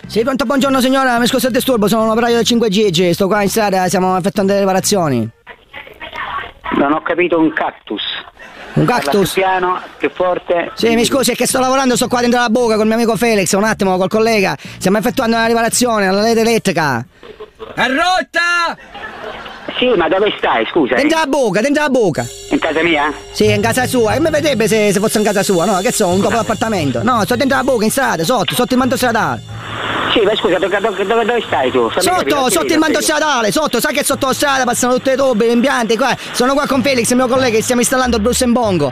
Sì, pronto, buongiorno signora, mi scusi il disturbo, sono un operaio del 5G, sto qua in strada, stiamo effettuando delle riparazioni. Non ho capito un cactus. Un cactus? Più piano, più forte. Sì, mi scusi, è che sto lavorando, sto qua dentro la buca col mio amico Felix, un attimo, col collega. Stiamo effettuando una riparazione alla rete elettrica. È rotta! Sì, ma dove stai, scusa? Dentro la buca, dentro la buca. In casa mia? Sì, in casa sua. E mi vedrebbe se fosse in casa sua, no? Che so, un dopo l'appartamento. No, sto dentro la buca, in strada, sotto il manto stradale. Sì, ma scusa, dove stai tu? Sotto il manto stradale, sotto, sai che sotto la strada passano tutte le tubi, gli impianti, qua. Sono qua con Felix, il mio collega, e stiamo installando il Bruce Bongo.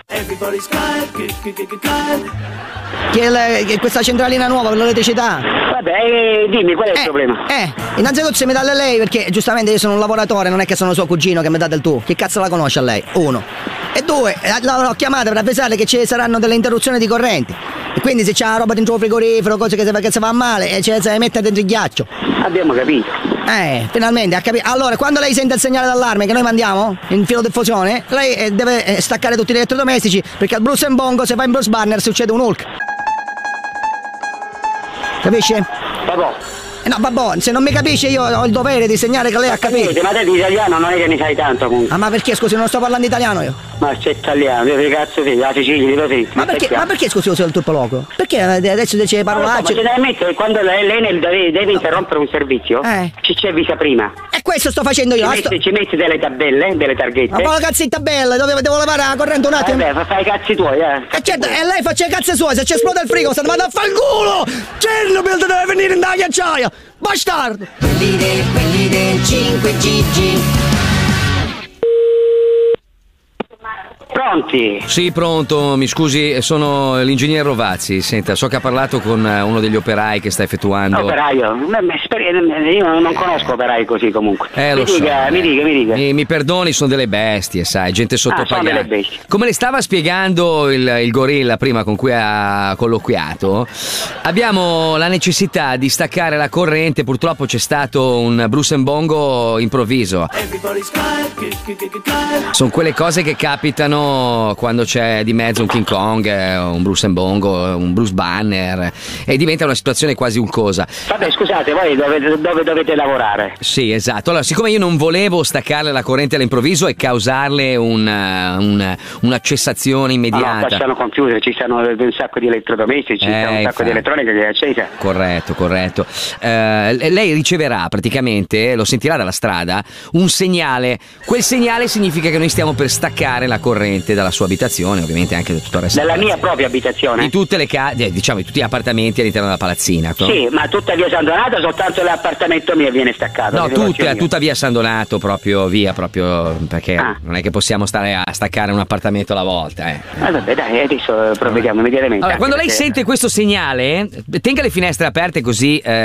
Che è questa centralina nuova per l'elettricità. Vabbè, dimmi, qual è il problema? Innanzitutto se mi dà lei, perché giustamente io sono un lavoratore, non è che sono suo cugino che mi dà del tu. Che cazzo la conosce a lei? Uno. E due, l'ho chiamata per avvisarle che ci saranno delle interruzioni di correnti. E quindi se c'è la roba dentro il frigorifero, cose che si va male, se la mette dentro il ghiaccio. Abbiamo capito. Finalmente ha capito. Allora, quando lei sente il segnale d'allarme che noi mandiamo in filo diffusione, lei deve staccare tutti gli elettrodomestici, perché al Bruce Bongo, se va in Bruce Banner, succede un Hulk. Capisce? Vabbè. No, vabbè, se non mi capisce io ho il dovere di segnare che lei ha capito. Ma te di italiano non è che ne sai tanto comunque. Ma perché, scusi, non sto parlando italiano io? Ma c'è italiano, io che cazzo sei, la Sicilia, lo sei. Ma perché scusi, uso il turpoloco? Perché adesso dice parolacce? Ma ci deve mettere, quando lei deve interrompere un servizio, ci avvisa prima. E questo sto facendo io. Ci metti delle tabelle, delle targhette. Ma poi cazzo di tabelle, devo levare la corrente un attimo. Vabbè, fai i cazzi tuoi, E certo, e lei faccia i cazzi suoi, se ci esplode il frigo, state andando a far culo! Chernobyl deve venire in da ghiacciaia! Bastardo! Quelli del 5GG. Pronti? Sì, pronto, mi scusi, sono l'ingegnere Rovazzi. Senta, so che ha parlato con uno degli operai che sta effettuando. Operaio? Io non conosco operai così comunque. Lo so. Mi dica. Mi perdoni, sono delle bestie, sai, gente sottopagata. Sono delle bestie. Come le stava spiegando il gorilla prima con cui ha colloquiato, abbiamo la necessità di staccare la corrente. Purtroppo c'è stato un Bruce Bongo improvviso. Sono quelle cose che capitano quando c'è di mezzo un King Kong, un Bruce Bongo, un Bruce Banner, e diventa una situazione quasi ulcosa. Vabbè, scusate, voi dove dovete lavorare? Sì, esatto. Allora, siccome io non volevo staccarle la corrente all'improvviso e causarle una cessazione immediata. No, qua stanno computer, ci stanno un sacco di elettrodomestici, ci stanno un sacco di elettronica che è accesa. Corretto. Lei riceverà praticamente, lo sentirà dalla strada, un segnale. Quel segnale significa che noi stiamo per staccare la corrente dalla sua abitazione, ovviamente anche da tutto il resto. Dalla mia propria abitazione? Di tutte le case, diciamo, di tutti gli appartamenti all'interno della palazzina. Sì, ma tutta via San Donato, soltanto l'appartamento mio viene staccato. No, tutta via San Donato, proprio perché non è che possiamo stare a staccare un appartamento alla volta. Vabbè, dai, adesso provvediamo immediatamente. Allora, quando lei sente questo segnale, tenga le finestre aperte così